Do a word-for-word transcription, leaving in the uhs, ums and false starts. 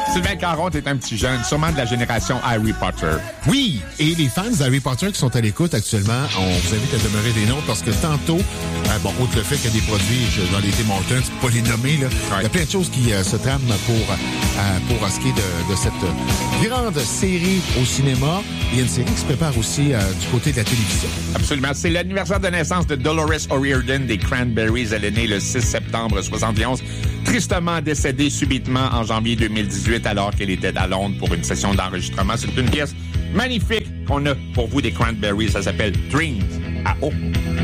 Sylvain Caron, t'es un petit jeune, sûrement de la génération Harry Potter. Oui, et les fans d'Harry Potter qui sont à l'écoute actuellement, on vous invite à demeurer des nôtres parce que tantôt, euh, bon, outre le fait qu'il y a des produits je, dans les Tim Hortons, je peux pas les nommer, là, ouais. Il y a plein de choses qui euh, se trament pour, euh, pour ce qui est de, de cette euh, grande série au cinéma. Il y a une série qui se prépare aussi euh, du côté de la télévision. Absolument. C'est l'anniversaire de naissance de Dolores O'Riordan des Cranberries. Elle est née le six septembre soixante et onze. Tristement décédée subitement en janvier deux mille dix-huit alors qu'elle était à Londres pour une session d'enregistrement. C'est une pièce magnifique qu'on a pour vous des Cranberries. Ça s'appelle Dreams à eau.